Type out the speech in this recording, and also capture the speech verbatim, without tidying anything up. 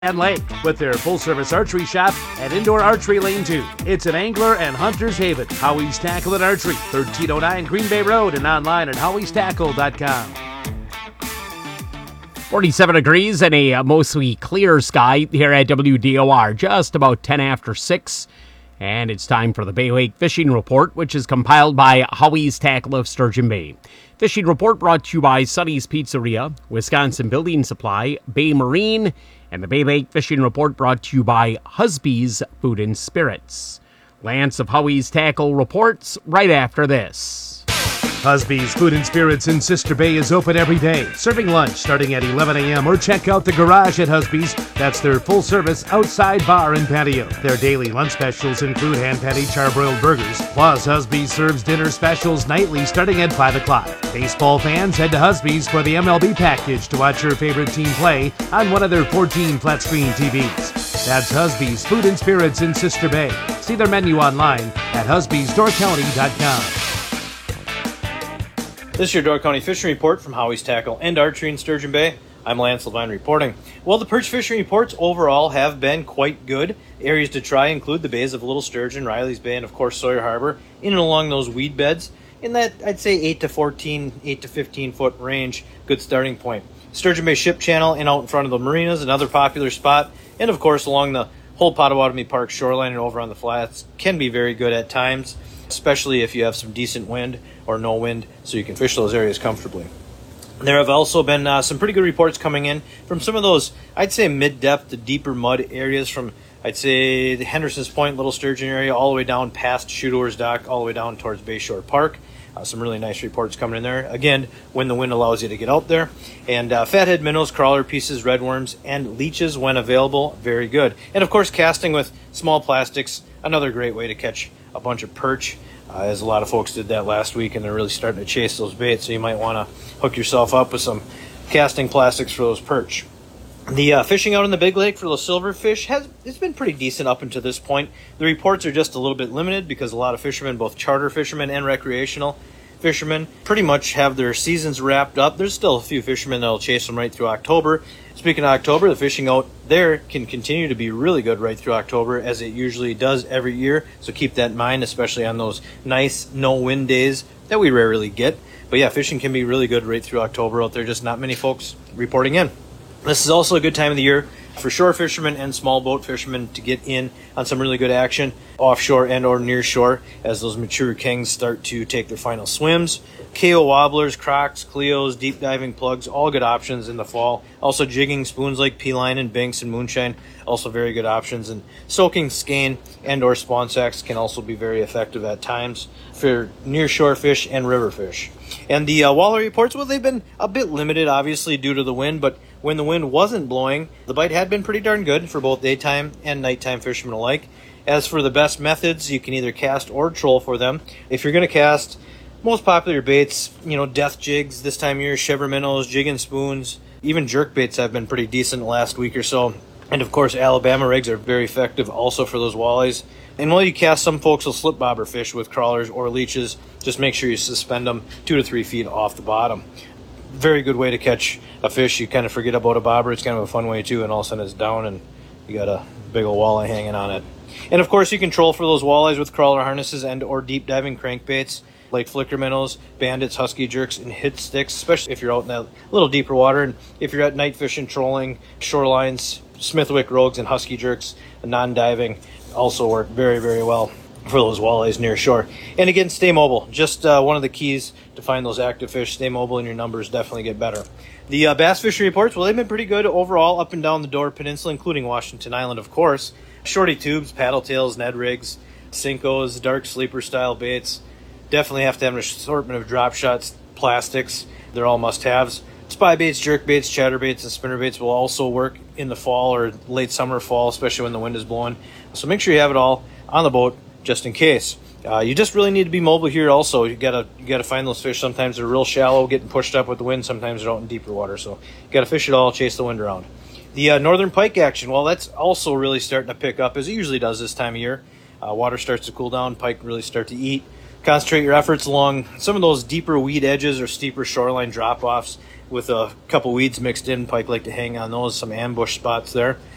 and Lake with their full-service archery shop and indoor archery lane too. It's an angler and hunter's haven. Howie's Tackle and Archery, thirteen oh nine Green Bay Road, and online at howies tackle dot com. forty-seven degrees and a mostly clear sky here at W D O R, just about ten after six. And it's time for the Bay Lake Fishing Report, which is compiled by Howie's Tackle of Sturgeon Bay. Fishing Report brought to you by Sonny's Pizzeria, Wisconsin Building Supply, Bay Marine, and the Bay Lake Fishing Report brought to you by Husby's Food and Spirits. Lance of Howie's Tackle reports right after this. Husby's Food and Spirits in Sister Bay is open every day, serving lunch starting at eleven a.m. or check out the garage at Husby's. That's their full-service outside bar and patio. Their daily lunch specials include hand-patty charbroiled burgers. Plus, Husby's serves dinner specials nightly starting at five o'clock. Baseball fans, head to Husby's for the M L B package to watch your favorite team play on one of their fourteen flat-screen T Vs. That's Husby's Food and Spirits in Sister Bay. See their menu online at husbys door county dot com. This is your Door County Fishing Report from Howie's Tackle and Archery in Sturgeon Bay. I'm Lance Levine reporting. Well, the perch fishing reports overall have been quite good. Areas to try include the bays of Little Sturgeon, Riley's Bay, and of course Sawyer Harbor, in and along those weed beds. In that, I'd say eight to fourteen, eight to fifteen foot range, good starting point. Sturgeon Bay Ship Channel and out in front of the marinas, another popular spot. And of course along the whole Potawatomi Park shoreline and over on the flats can be very good at times, especially if you have some decent wind or no wind, so you can fish those areas comfortably. There have also been uh, some pretty good reports coming in from some of those, I'd say, mid-depth to deeper mud areas from, I'd say, the Henderson's Point, Little Sturgeon area, all the way down past Shootowers Dock, all the way down towards Bayshore Park. Uh, some really nice reports coming in there. Again, when the wind allows you to get out there. And uh, fathead minnows, crawler pieces, redworms, and leeches when available, very good. And of course, casting with small plastics, another great way to catch a bunch of perch. Uh, as a lot of folks did that last week, and they're really starting to chase those baits, so you might want to hook yourself up with some casting plastics for those perch. The uh, fishing out in the Big Lake for those silverfish has it's been pretty decent up until this point. The reports are just a little bit limited because a lot of fishermen, both charter fishermen and recreational fishermen, pretty much have their seasons wrapped up. There's still a few fishermen that'll chase them right through October. Speaking of October, the fishing out there can continue to be really good right through October, as it usually does every year. So keep that in mind, especially on those nice no-wind days that we rarely get. But yeah, fishing can be really good right through October out there, just not many folks reporting in. This is also a good time of the year for shore fishermen and small boat fishermen to get in on some really good action offshore and or near shore as those mature kings start to take their final swims. K O wobblers, crocs, Cleos, deep diving plugs, all good options in the fall. Also jigging spoons like P-line and Binks and Moonshine, also very good options. And soaking skein and or spawn sacks can also be very effective at times for near shore fish and river fish. And the uh, walleye reports, well, they've been a bit limited, obviously, due to the wind, but when the wind wasn't blowing, the bite had been pretty darn good for both daytime and nighttime fishermen alike. As for the best methods, you can either cast or troll for them. If you're going to cast, most popular baits, you know, death jigs this time of year, shiver minnows, jig and spoons, even jerk baits have been pretty decent the last week or so. And of course, Alabama rigs are very effective also for those walleyes. And while you cast, some folks will slip bobber fish with crawlers or leeches. Just make sure you suspend them two to three feet off the bottom. Very good way to catch a fish. You kind of forget about a bobber. It's kind of a fun way too, and all of a sudden it's down and you got a big old walleye hanging on it. And of course, you can troll for those walleyes with crawler harnesses and or deep diving crankbaits like flicker minnows, bandits, husky jerks, and hit sticks, especially if you're out in that little deeper water. And if you're at night fishing, trolling, shorelines, Smithwick rogues and husky jerks, non-diving also work very, very well for those walleyes near shore. And again, stay mobile. Just uh, one of the keys to find those active fish. Stay mobile and your numbers definitely get better. The uh, bass fishing reports, well, they've been pretty good overall up and down the Door Peninsula, including Washington Island, of course. Shorty tubes, paddle tails, Ned rigs, Cincos, dark sleeper style baits. Definitely have to have an assortment of drop shots, plastics. They're all must-haves. Spy baits, jerk baits, chatter baits, and spinner baits will also work in the fall or late summer, fall, especially when the wind is blowing. So make sure you have it all on the boat just in case. Uh, you just really need to be mobile here also. You gotta you gotta find those fish. Sometimes they're real shallow, getting pushed up with the wind. Sometimes they're out in deeper water. So you gotta fish it all, chase the wind around. The uh, northern pike action, well, that's also really starting to pick up, as it usually does this time of year. Uh, water starts to cool down, pike really start to eat. Concentrate your efforts along some of those deeper weed edges or steeper shoreline drop-offs with a couple weeds mixed in. Pike like to hang on those, some ambush spots there.